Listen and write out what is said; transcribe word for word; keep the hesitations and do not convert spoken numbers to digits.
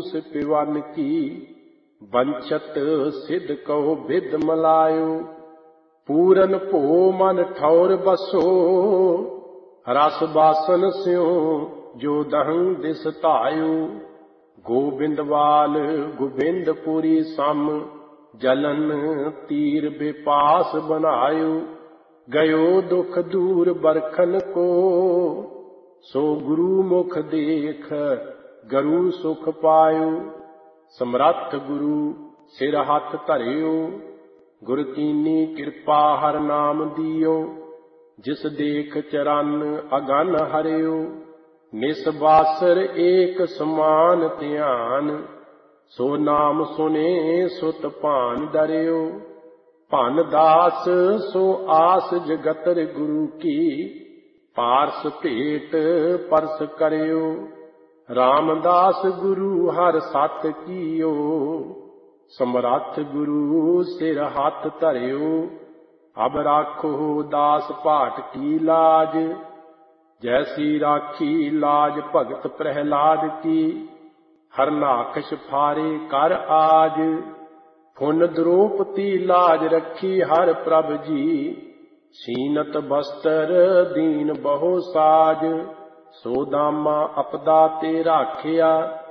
पूस पिवन की, बंचत सिद्ध कहो विद मलायो। पूरन भो मन ठौर बसो, रस बासन स्यो जो दहं दिस धायो। गोबिंदवाल गोबिंदपुरी सम, जलन तीर बेपास बनायो। गयो दुख दूर बरखन को, सो गुरु मुख देख गरु सुख पायो। समरथ गुरु सिर हथ धरियो, गुर कीनी कृपा हर नाम दियो। जिस देख चरण अगन हरियो, निसबासर एक समान ध्यान। सो नाम सुने सुत भान डरियो, भान दास सो आस जगतर गुरु की। पारस भेट परस करियो, रामदास गुरु हर सत कियो। समरथ गुरु सिर हाथ धरियो, अब राखो दास पाठ की लाज। जैसी राखी लाज भगत प्रहलाद की, हरनाखश फारे कर आज। फुन द्रौपदी लाज रखी हर प्रभ जी, सीनत बस्तर दीन बहु साज। सो दामा अपदा ते राखिया,